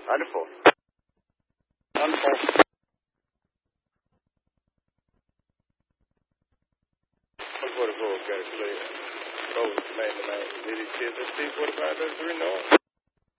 Wonderful. Wonderful. 144, got it clear. Over, man to man. Did he see the C45 33 north?